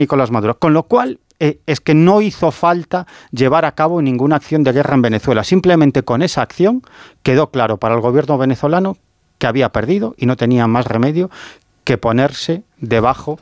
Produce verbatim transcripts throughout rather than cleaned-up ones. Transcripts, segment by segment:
Nicolás Maduro. Con lo cual, eh, es que no hizo falta llevar a cabo ninguna acción de guerra en Venezuela. Simplemente con esa acción quedó claro para el gobierno venezolano que había perdido y no tenía más remedio que ponerse debajo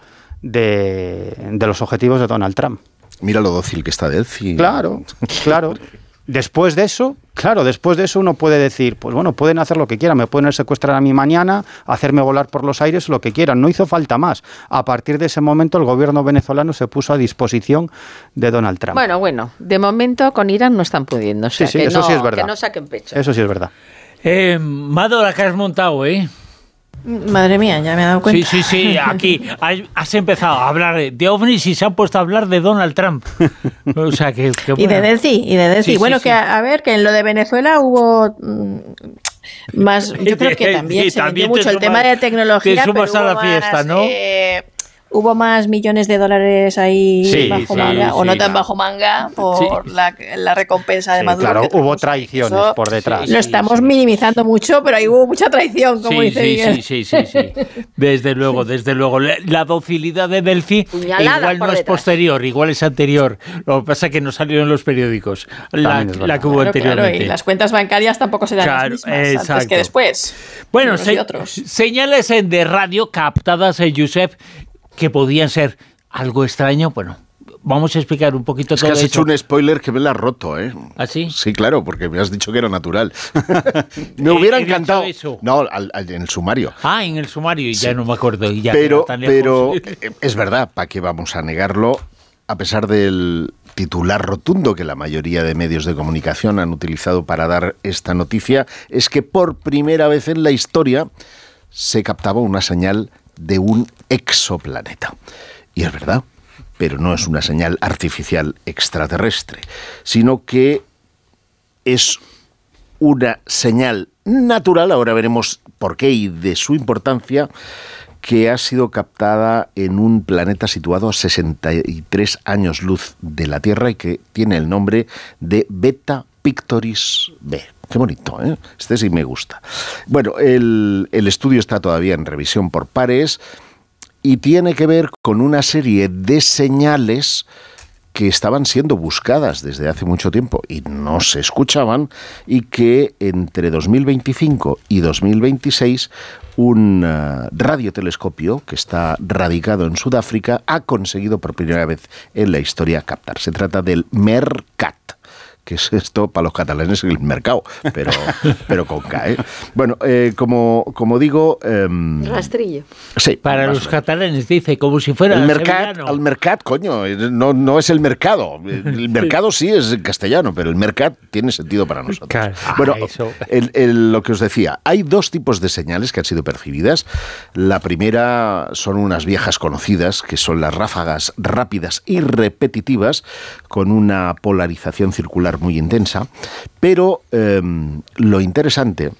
de, de los objetivos de Donald Trump. Mira lo dócil que está Delcy. Claro, claro. Después de eso, claro, después de eso uno puede decir, pues bueno, pueden hacer lo que quieran, me pueden secuestrar a mí mañana, hacerme volar por los aires, lo que quieran, no hizo falta más. A partir de ese momento el gobierno venezolano se puso a disposición de Donald Trump. Bueno, bueno, de momento con Irán no están pudiendo, o sea, sí, sí, que, eso no, sí es verdad. que no saquen pecho. Eso sí es verdad. Eh, Mado, la que has montado, ¿eh? Madre mía, ya me he dado cuenta. Sí, sí, sí, aquí has empezado a hablar de ovnis y se han puesto a hablar de Donald Trump. O sea, que, que bueno. Y de Delcy, y de Delcy. Sí, bueno, sí, que sí. A, a ver, que en lo de Venezuela hubo mmm, más, yo creo que también sí, se también vendió mucho sumas, el tema de tecnología, te sumas pero a la hubo fiesta, más, ¿no? Eh, hubo más millones de dólares ahí Sí, bajo sí, manga, sí, o no tan claro. bajo manga, por Sí. la, la recompensa de Sí, Maduro. claro, que hubo tenemos. traiciones Eso por detrás. Lo estamos sí. minimizando mucho, pero ahí hubo mucha traición, como Sí, dice sí, Miguel. sí, sí, sí, sí. Desde luego, desde luego. La, la docilidad de Delcy Puñalada igual por no es detrás. posterior, igual es anterior. Lo que pasa es que no salió en los periódicos. La, También es verdad. la que hubo Claro, anteriormente. claro, y las cuentas bancarias tampoco serán Claro, las mismas antes exacto. que después. Bueno, Unos se- y otros. señales en de radio captadas en Josep que podían ser algo extraño. Bueno, vamos a explicar un poquito Es que todo has eso. hecho un spoiler que me la has roto, ¿eh? ¿Ah, sí? Sí, claro, porque me has dicho que era natural. Me hubiera ¿En el encantado. eso? No, al- al- en el sumario. Ah, en el sumario, y ya Sí. no me acuerdo. Y ya Pero, queda tan lejos. pero eh, es verdad, ¿para qué vamos a negarlo? A pesar del titular rotundo que la mayoría de medios de comunicación han utilizado para dar esta noticia, es que por primera vez en la historia se captaba una señal de un exoplaneta. Y es verdad, pero no es una señal artificial extraterrestre, sino que es una señal natural, ahora veremos por qué y de su importancia, que ha sido captada en un planeta situado a sesenta y tres años luz de la Tierra y que tiene el nombre de Beta Pictoris B. Qué bonito, ¿eh? Este sí me gusta. Bueno, el, el estudio está todavía en revisión por pares y tiene que ver con una serie de señales que estaban siendo buscadas desde hace mucho tiempo y no se escuchaban, y que entre dos mil veinticinco y dos mil veintiséis un uh, radiotelescopio que está radicado en Sudáfrica ha conseguido por primera vez en la historia captar. Se trata del MERCAT, que es esto para los catalanes el mercado, pero, pero con K, ¿eh? Bueno, eh, como, como digo... Eh, Rastrillo. Sí, Para más los o menos. catalanes, dice, como si fuera El mercat, sevillano. al mercat, coño, no, no es el mercado. El mercado sí es en castellano, pero el mercat tiene sentido para nosotros. Claro. Bueno, Ah, eso. el- el- lo que os decía, hay dos tipos de señales que han sido percibidas. La primera son unas viejas conocidas, que son las ráfagas rápidas y repetitivas, con una polarización circular muy intensa, pero eh, lo interesante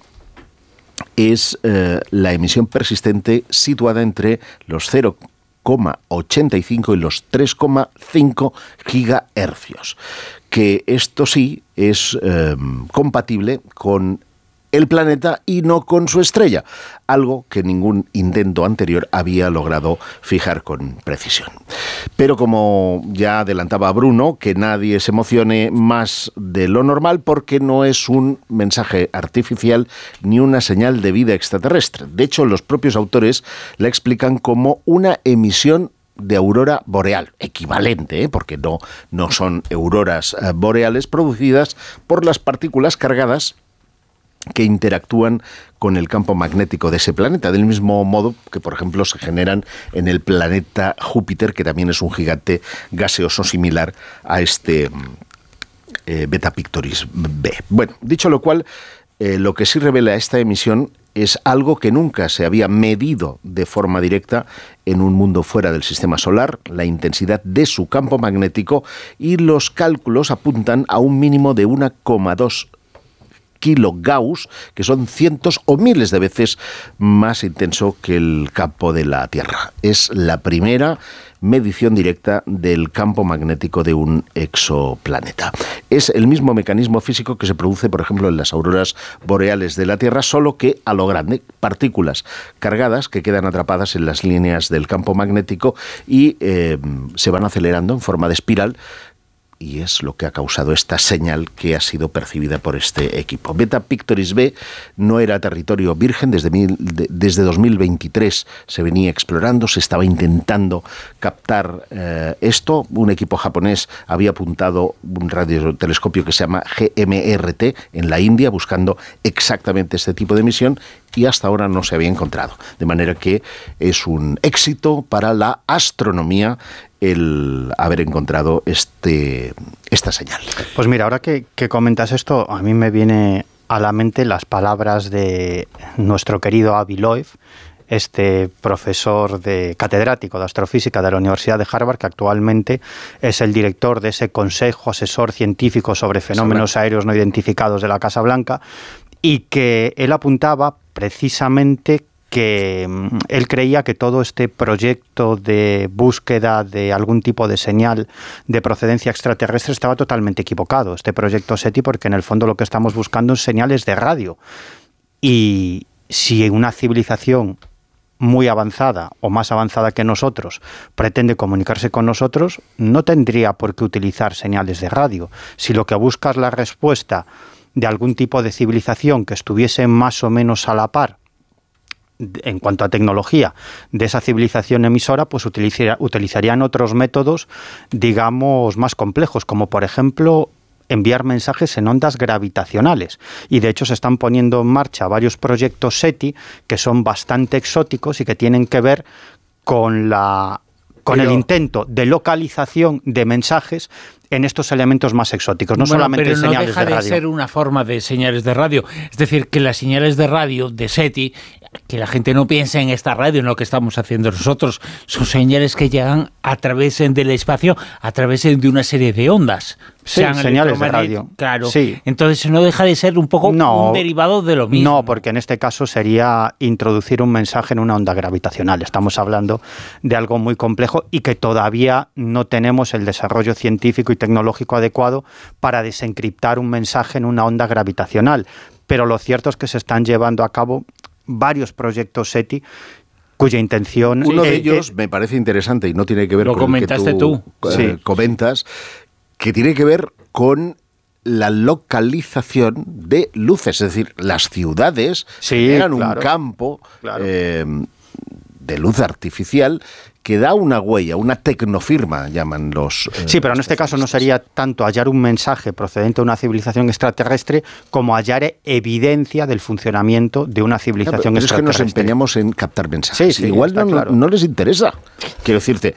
es eh, la emisión persistente situada entre los cero coma ochenta y cinco y los tres coma cinco gigahercios, que esto sí es eh, compatible con el planeta y no con su estrella, algo que ningún intento anterior había logrado fijar con precisión. Pero como ya adelantaba Bruno, que nadie se emocione más de lo normal, porque no es un mensaje artificial ni una señal de vida extraterrestre. De hecho, los propios autores la explican como una emisión de aurora boreal, equivalente, ¿eh? Porque no, no son auroras eh, boreales producidas por las partículas cargadas que interactúan con el campo magnético de ese planeta, del mismo modo que, por ejemplo, se generan en el planeta Júpiter, que también es un gigante gaseoso similar a este eh, Beta Pictoris B. Bueno, dicho lo cual, eh, lo que sí revela esta emisión es algo que nunca se había medido de forma directa en un mundo fuera del sistema solar, la intensidad de su campo magnético, y los cálculos apuntan a un mínimo de uno coma dos kilogauss, que son cientos o miles de veces más intenso que el campo de la Tierra. Es la primera medición directa del campo magnético de un exoplaneta. Es el mismo mecanismo físico que se produce, por ejemplo, en las auroras boreales de la Tierra, solo que a lo grande, partículas cargadas que quedan atrapadas en las líneas del campo magnético y eh, se van acelerando en forma de espiral, y es lo que ha causado esta señal que ha sido percibida por este equipo. Beta Pictoris B no era territorio virgen, desde, mil, de, desde dos mil veintitrés se venía explorando, se estaba intentando captar eh, esto. Un equipo japonés había apuntado un radiotelescopio que se llama G M R T en la India, buscando exactamente este tipo de misión, y hasta ahora no se había encontrado. De manera que es un éxito para la astronomía el haber encontrado este, esta señal. Pues mira, ahora que, que comentas esto, a mí me viene a la mente las palabras de nuestro querido Avi Loeb, este profesor de catedrático de astrofísica de la Universidad de Harvard, que actualmente es el director de ese Consejo Asesor Científico sobre Fenómenos Aéreos No Identificados de la Casa Blanca, y que él apuntaba precisamente que él creía que todo este proyecto de búsqueda de algún tipo de señal de procedencia extraterrestre estaba totalmente equivocado, este proyecto SETI, porque en el fondo lo que estamos buscando es señales de radio. Y si una civilización muy avanzada o más avanzada que nosotros pretende comunicarse con nosotros, no tendría por qué utilizar señales de radio. Si lo que busca es la respuesta de algún tipo de civilización que estuviese más o menos a la par en cuanto a tecnología de esa civilización emisora, pues utilizaría, utilizarían otros métodos, digamos, más complejos, como por ejemplo enviar mensajes en ondas gravitacionales. Y de hecho se están poniendo en marcha varios proyectos SETI que son bastante exóticos y que tienen que ver con la con pero, el intento de localización de mensajes en estos elementos más exóticos, no bueno, solamente pero no señales deja de radio. De ser una forma de señales de radio. Es decir, que las señales de radio de SETI, que la gente no piense en esta radio, en lo que estamos haciendo nosotros, son señales que llegan a través del espacio, a través de una serie de ondas. Sí, señales de radio. Claro. Sí. Entonces no deja de ser un poco no, un derivado de lo mismo. No, porque en este caso sería introducir un mensaje en una onda gravitacional. Estamos hablando de algo muy complejo y que todavía no tenemos el desarrollo científico y tecnológico adecuado para desencriptar un mensaje en una onda gravitacional. Pero lo cierto es que se están llevando a cabo varios proyectos SETI cuya intención... Uno eh, de ellos eh, me parece interesante y no tiene que ver lo con el que tú, tú. Eh, Sí. comentas, que tiene que ver con la localización de luces, es decir, las ciudades Sí, generan claro, un campo claro. eh, de luz artificial que da una huella, una tecnofirma, llaman los... Eh, Sí, pero en este caso no sería tanto hallar un mensaje procedente de una civilización extraterrestre como hallar evidencia del funcionamiento de una civilización Claro, pero extraterrestre. es que nos empeñamos en captar mensajes. Sí, sí, Igual está no, claro. no les interesa. Quiero decirte,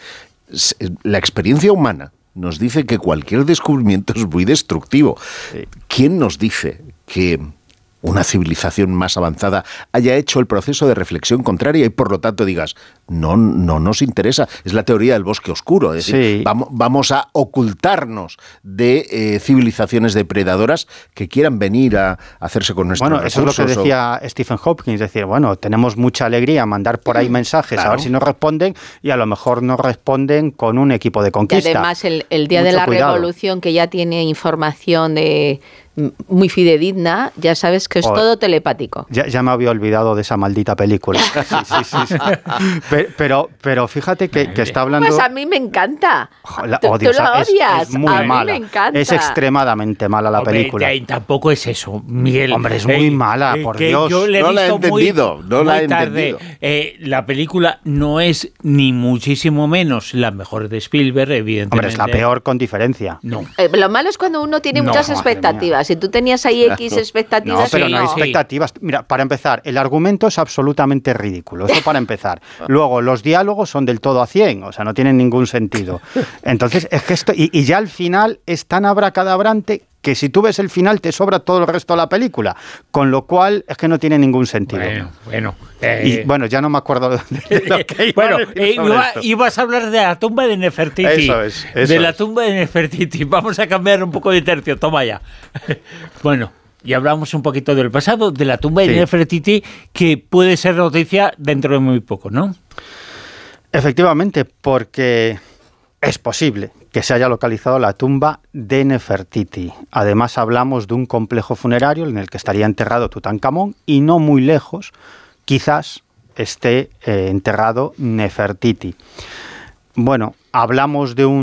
la experiencia humana nos dice que cualquier descubrimiento es muy destructivo. Sí. ¿Quién nos dice que una civilización más avanzada haya hecho el proceso de reflexión contraria y por lo tanto digas, no, no nos interesa? Es la teoría del bosque oscuro, es decir, Sí. vamos, vamos a ocultarnos de eh, civilizaciones depredadoras que quieran venir a hacerse con nuestros Bueno, eso es lo que recursos o- decía Stephen Hopkins, es decir, bueno, tenemos mucha alegría mandar por ahí mensajes claro. a ver si nos responden y a lo mejor nos responden con un equipo de Y conquista. además el, el día de Mucho la cuidado. revolución, que ya tiene información de muy fidedigna, ya sabes que es Joder. todo telepático. Ya, ya me había olvidado de esa maldita película. Sí, sí, sí, sí. Pe- Pero, pero fíjate que, que está hablando... Pues a mí me encanta. Joder, Tú, odio tú la esa- es- odias. Es, muy a mí mala. me encanta. Es extremadamente mala la Hombre, película. de ahí tampoco es eso, Miguel. Hombre, es muy mala, por que Dios. Yo le he No la he visto muy- entendido, no la muy he tarde. entendido. Eh, la película no es ni muchísimo menos la mejor de Spielberg, evidentemente. Hombre, es la peor con diferencia. No. Eh, lo malo es cuando uno tiene No, muchas madre expectativas. Si tú tenías ahí X expectativas, No, pero y no hay sí. expectativas. Mira, para empezar, el argumento es absolutamente ridículo. Eso para empezar. Luego, los diálogos son del todo a cien, o sea, no tienen ningún sentido. Entonces, es que esto... Y, y ya al final es tan abracadabrante que si tú ves el final te sobra todo el resto de la película. Con lo cual, es que no tiene ningún sentido. Bueno, bueno. Y eh, bueno, ya no me acuerdo de lo que iba bueno, a decir eh, sobre iba- esto. ibas a hablar de la tumba de Nefertiti. Eso es, eso de la es. tumba de Nefertiti. Vamos a cambiar un poco de tercio, toma ya. Bueno, y hablamos un poquito del pasado, de la tumba de Sí. Nefertiti, que puede ser noticia dentro de muy poco, ¿no? Efectivamente, porque es posible que se haya localizado la tumba de Nefertiti. Además, hablamos de un complejo funerario en el que estaría enterrado Tutankamón y no muy lejos, quizás esté eh, enterrado Nefertiti. Bueno, hablamos de un